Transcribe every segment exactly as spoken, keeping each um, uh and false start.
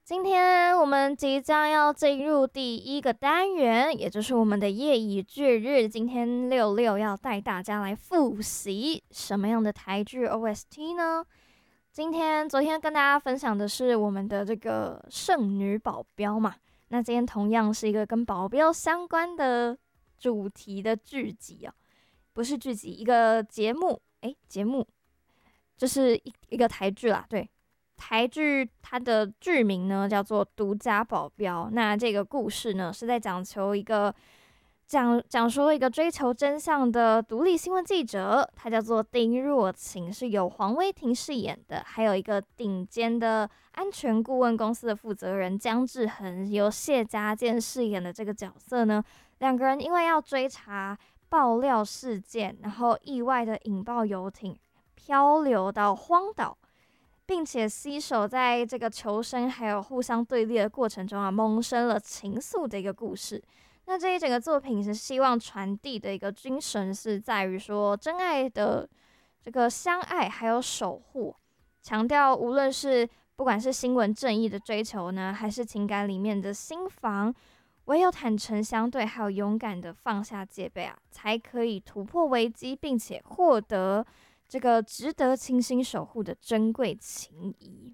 今天我们即将要进入第一个单元，也就是我们的夜以继日。今天六六要带大家来复习什么样的台剧 O S T 呢？今天昨天跟大家分享的是我们的这个圣女保镖嘛，那今天同样是一个跟保镖相关的主题的剧集哦，不是剧集，一个节目，诶，节目就是一一个台剧啦，对。台剧它的剧名呢叫做《独家保镖》，那这个故事呢是在讲求一个讲讲述一个追求真相的独立新闻记者，他叫做丁若晴，是由黄威婷饰演的，还有一个顶尖的安全顾问公司的负责人姜志恒，由谢家健饰演的这个角色呢，两个人因为要追查爆料事件，然后意外的引爆游艇漂流到荒岛。并且携手在这个求生还有互相对立的过程中啊，萌生了情愫的一个故事。那这一整个作品是希望传递的一个精神是在于说，真爱的这个相爱还有守护，强调无论是不管是新闻正义的追求呢，还是情感里面的心防，唯有坦诚相对，还有勇敢的放下戒备啊，才可以突破危机，并且获得这个值得倾心守护的珍贵情谊。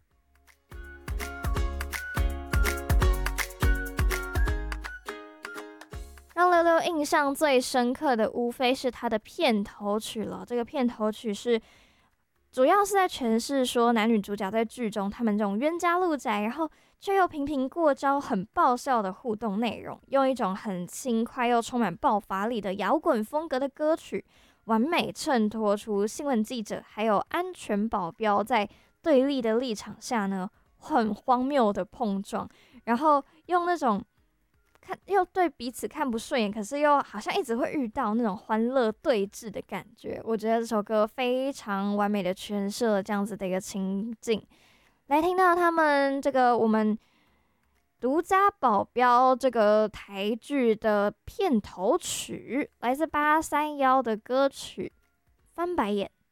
让六六印象最深刻的，无非是他的片头曲了。这个片头曲是主要是在诠释说男女主角在剧中他们这种冤家路窄，然后却又频频过招、很爆笑的互动内容，用一种很轻快又充满爆发力的摇滚风格的歌曲，完美衬托出新闻记者还有安全保镖在对立的立场下呢，很荒谬的碰撞，然后用那种看又对彼此看不顺眼，可是又好像一直会遇到那种欢乐对峙的感觉。我觉得这首歌非常完美的诠释了这样子的一个情境。来听到他们这个我们独家保镖这个台剧的片头曲，来自八三幺的歌曲《翻白眼》。